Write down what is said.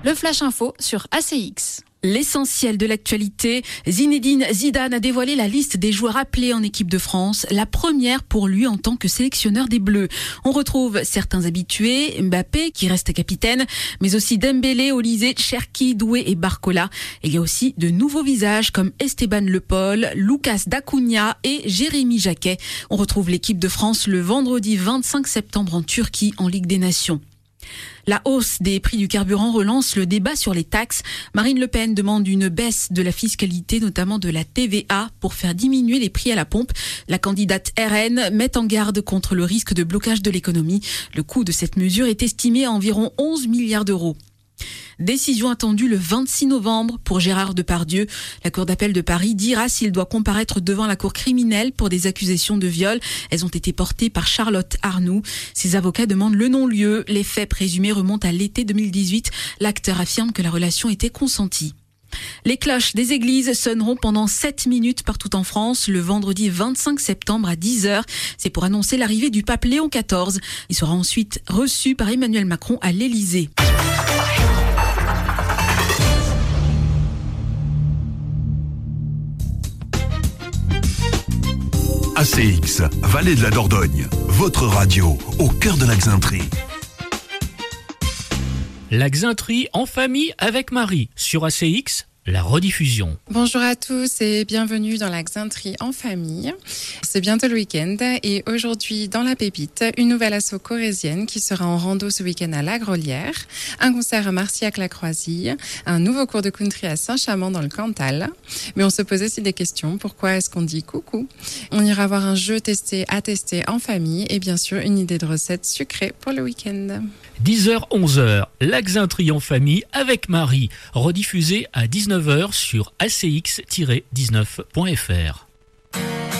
Le Flash Info sur ACX. L'essentiel de l'actualité, Zinedine Zidane a dévoilé la liste des joueurs appelés en équipe de France, la première pour lui en tant que sélectionneur des Bleus. On retrouve certains habitués, Mbappé qui reste capitaine, mais aussi Dembélé, Olysée, Cherki, Doué et Barcola. Il y a aussi de nouveaux visages comme Esteban Le Paul, Lucas Dacunia et Jérémy Jacquet. On retrouve l'équipe de France le vendredi 25 septembre en Turquie en Ligue des Nations. La hausse des prix du carburant relance le débat sur les taxes. Marine Le Pen demande une baisse de la fiscalité, notamment de la TVA, pour faire diminuer les prix à la pompe. La candidate RN met en garde contre le risque de blocage de l'économie. Le coût de cette mesure est estimé à environ 11 milliards d'euros. Décision attendue le 26 novembre pour Gérard Depardieu. La Cour d'appel de Paris dira s'il doit comparaître devant la cour criminelle pour des accusations de viol. Elles ont été portées par Charlotte Arnoux. Ses avocats demandent le non-lieu. Les faits présumés remontent à l'été 2018. L'acteur affirme que la relation était consentie. Les cloches des églises sonneront pendant 7 minutes partout en France le vendredi 25 septembre à 10h. C'est pour annoncer l'arrivée du pape Léon XIV. Il sera ensuite reçu par Emmanuel Macron à l'Élysée. ACX, Vallée de la Dordogne, votre radio au cœur de la Xainterie. La Xainterie en famille avec Marie sur ACX. La rediffusion. Bonjour à tous et bienvenue dans la Xainterie en famille. C'est bientôt le week-end et aujourd'hui dans la Pépite, une nouvelle asso corrézienne qui sera en rando ce week-end à La Grolière, un concert à Marcillac-la-Croisille, un nouveau cours de country à Saint-Chamond dans le Cantal. Mais on se pose aussi des questions, pourquoi est-ce qu'on dit coucou ? On ira voir un jeu à tester en famille et bien sûr une idée de recette sucrée pour le week-end. 10h-11h, la Xainterie en famille avec Marie, rediffusée à 19h sur ACX-19.fr.